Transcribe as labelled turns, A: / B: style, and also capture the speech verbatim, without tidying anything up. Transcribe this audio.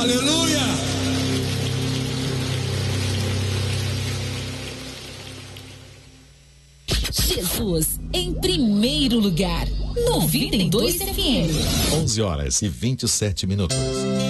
A: Aleluia!
B: Jesus em primeiro lugar. noventa e dois F M.
C: onze horas e vinte e sete minutos.